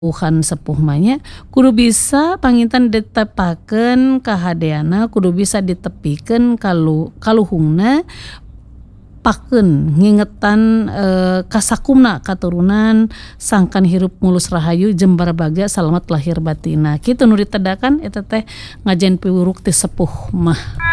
Tuhan sepuh manya kudu bisa panginten ditepakeun kahadeana, kudu bisa ditepikeun kaluhungna, pakeun ngingetan kasakumna katurunan sangkan hirup mulus rahayu jembar baga salamet lahir batina. Kitu nu ditedakan eta teh ngajen piwuruk ti sepuh mah.